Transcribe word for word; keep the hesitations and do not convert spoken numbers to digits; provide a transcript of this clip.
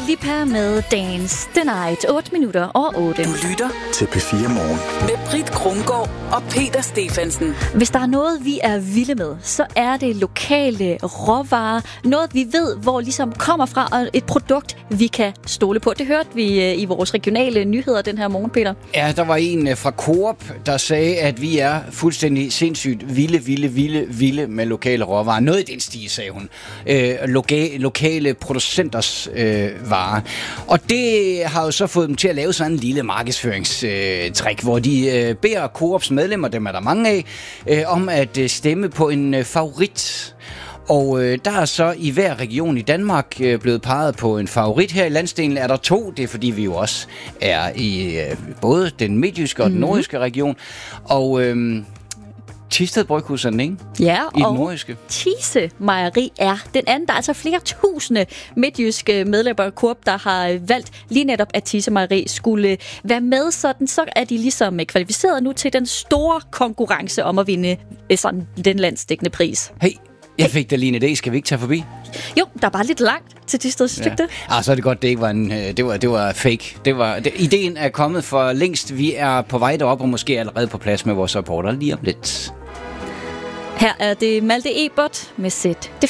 Vipa med Dance the Night. otte minutter over otte. Du lytter til P fire Morgen med Britt Krumgaard og Peter Stefansen. Hvis der er noget, vi er vilde med, så er det lokale råvarer. Noget, vi ved, hvor ligesom kommer fra, og et produkt, vi kan stole på. Det hørte vi i vores regionale nyheder den her morgen, Peter. Ja, der var en fra Coop, der sagde, at vi er fuldstændig sindssygt vilde, vilde, vilde, vilde med lokale råvarer. Noget i den stil, sagde hun. Øh, loka- lokale producenters øh, varer. Og det har jo så fået dem til at lave sådan en lille markedsføringstrik, øh, hvor de øh, beder Coops medlemmer, dem er der mange af, øh, om at øh, stemme på en øh, favorit. Og øh, der er så i hver region i Danmark øh, blevet peget på en favorit. Her i landsdelen er der to. Det er fordi vi jo også er i øh, både den midtjyske og den nordjyske region. Og øh, Thisted Bryghus er den, ikke? Ja, I og den nordjyske. Thise Mejeri er den anden. Der er altså flere tusinde midtjyske medlemmer af Coop, der har valgt lige netop, at Thise Mejeri skulle være med. Sådan, så er de ligesom kvalificeret nu til den store konkurrence om at vinde sådan, den landsdækkende pris. Hey, jeg fik da lige en idé. Skal vi ikke tage forbi? Jo, der er bare lidt langt til Thisted, synes du Ja. det? Ah, så er det godt, det ikke var en, det var, det var fake. Det var, det, ideen er kommet for længst. Vi er på vej derop og måske allerede på plads med vores reporter lige om lidt. Her er det Malte Ebert med sæt. Det